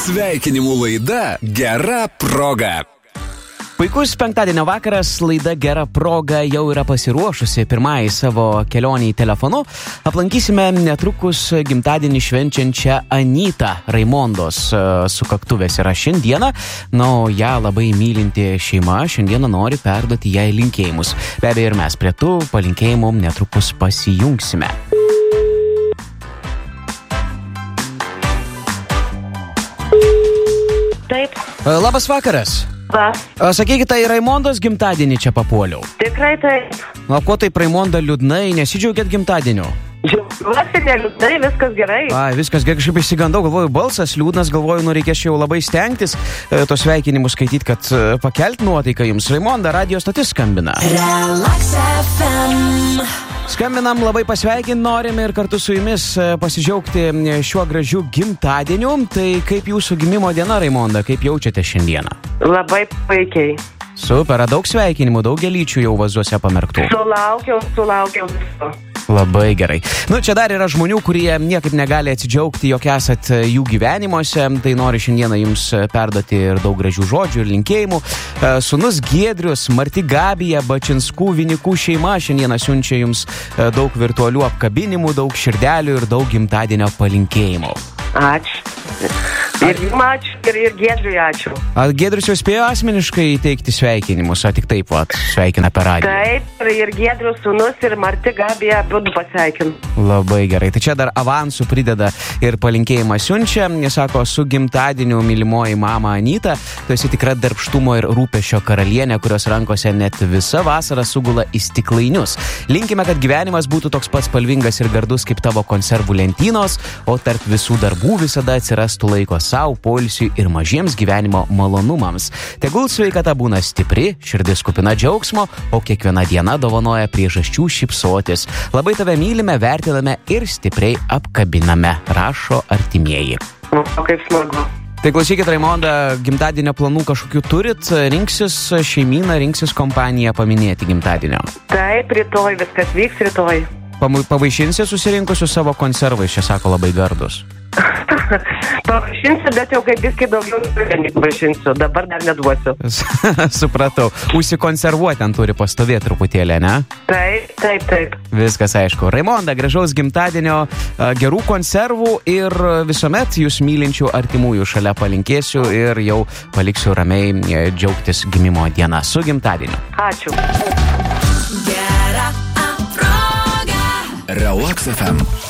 Sveikinimų laida Gera proga. Puikus penktadienio vakaras, laida Gera proga jau yra pasiruošusi pirmąjį savo kelionį telefonu. Aplankysime netrukus gimtadienį švenčiančią Anytą. Raimondos sukaktuvės yra šiandieną, o ją labai mylinti šeima šiandieną nori perduoti jai linkėjimus. Be abejo ir mes prie tų palinkėjimų netrukus pasijungsime. Taip. Labas vakaras. Sakykite, tai Raimondos gimtadienį čia papuoliau. Tikrai taip. O ko taip Raimonda liūdnai, nesidžiaugiat gimtadieniu? Džiaugiuosi, neliūdnai, viskas gerai. Viskas gerai, kažkaip išsigandau, galvoju, balsas liūdnas, galvoju, reikės jau labai stengtis tos sveikinimus skaityti, kad pakelt nuotaiką jums. Raimonda, radio stotis skambina. Relax FM. Skambinam, labai pasveikinti norim ir kartu su jumis pasidžiaugti šiuo gražiu gimtadieniu. Tai kaip jūsų gimimo diena, Raimonda, kaip jaučiate šiandieną? Labai puikiai. Super, daug sveikinimų, daug gėlyčių jau vazuose pamerktų. Sulaukiau viso. Labai gerai. Čia dar yra žmonių, kurie niekaip negali atsidžiaugti, jog esat jų gyvenimuose. Tai noriu šiandieną jums perduoti ir daug gražių žodžių ir linkėjimų. Sūnus Giedrius, Marti Gabija, Bačinskų, Vinikų šeima šiandieną siunčia jums daug virtualių apkabinimų, daug širdelių ir daug gimtadienio palinkėjimų. Ačiū. Ir jums ačiū, ir Giedriui ačiū. Giedrius jau spėjo asmeniškai įteikti sveikinimus, tik taip sveikina per radiją? Taip, ir Giedrius sūnus, ir Marti Gabija abudu pasveikinu. Labai gerai. Tai čia dar avansų prideda ir palinkėjimą siunčia. Jis sako, su gimtadieniu mylimoji mama Anyta, tu esi tikra darbštumo ir rūpesčio karalienė, kurios rankose net visa vasara sugula į stiklainius. Linkime, kad gyvenimas būtų toks pats spalvingas ir gardus kaip tavo konservų lentynos, o tarp visų darbų visada atsirastų laiko sau, poilsiui ir mažiems gyvenimo malonumams. Tegul sveikata būna stipri, širdis kupina džiaugsmo, o kiekviena diena dovanoja priežasčių šypsotis. Labai tave mylime, vertiname ir stipriai apkabiname, rašo artimieji. O kaip smagu. Tai klausykit, Raimonda, gimtadienio planų kažkokių turit? Rinksis šeimyną, rinksis kompaniją paminėti gimtadienio? Taip, rytoj viskas vyks rytoj. Pavaišinsi susirinkusius savo konservais, čia sako labai gardus. Pavaišinsiu, bet jau kaip viskai daugiau pavaišinsiu, dabar dar neduosiu. Supratau. Užsikonservuoti ten turi pastovėti truputėlį, ne? Taip. Viskas aišku. Raimonda, gražaus gimtadienio, gerų konservų ir visuomet jūs mylinčių artimųjų šalia palinkėsiu ir jau paliksiu ramiai džiaugtis gimimo diena. Su gimtadieniu. Ačiū. Gera proga. Relax FM.